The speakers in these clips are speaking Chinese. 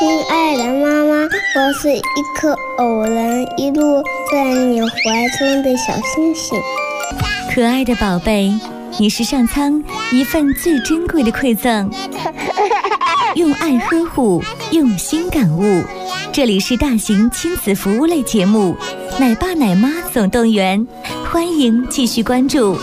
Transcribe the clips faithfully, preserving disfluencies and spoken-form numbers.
亲爱的妈妈，我是一颗偶然一路在你怀中的小星星。 可爱的宝贝，你是上苍一份最珍贵的馈赠，用爱呵护，用心感悟。这里是大型亲子服务类节目《奶爸奶妈总动员》，欢迎继续关注。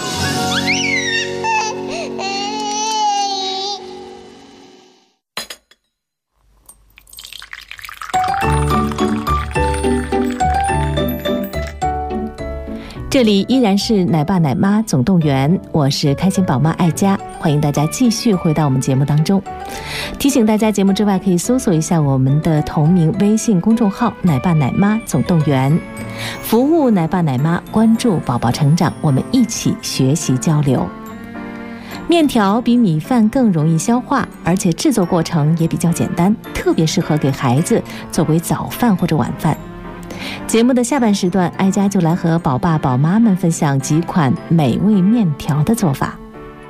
这里依然是奶爸奶妈总动员，我是开心宝妈爱佳，欢迎大家继续回到我们节目当中。提醒大家，节目之外可以搜索一下我们的同名微信公众号奶爸奶妈总动员，服务奶爸奶妈，关注宝宝成长，我们一起学习交流。面条比米饭更容易消化，而且制作过程也比较简单，特别适合给孩子作为早饭或者晚饭。节目的下半时段，哀家就来和宝爸宝妈们分享几款美味面条的做法。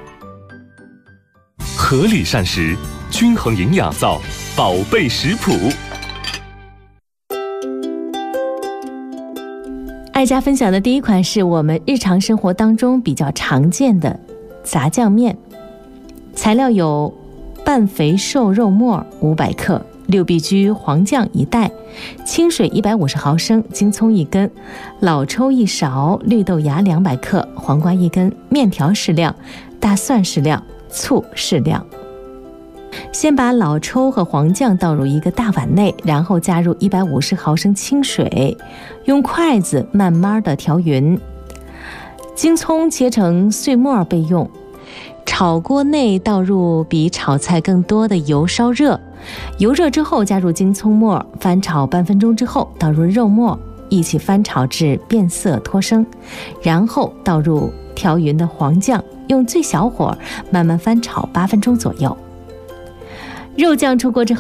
合理膳食，均衡营养，造宝贝食谱。 哀家分享的第一款是我们日常生活当中比较常见的杂酱面，材料有半肥瘦肉末五百克，六必居黄酱一袋，清水一百五十毫升，京葱一根，老抽一勺，绿豆芽两百克，黄瓜一根，面条适量，大蒜适量，醋适量。先把老抽和黄酱倒入一个大碗内，然后加入一百五十毫升清水，用筷子慢慢的调匀。京葱切成碎末备用。炒锅内倒入比炒菜更多的油，烧热，油热之后加入京葱末，翻炒半分钟之后倒入肉末，一起翻炒至变色脱生，然后倒入调匀的黄酱，用最小火慢慢翻炒八分钟左右。肉酱出锅之后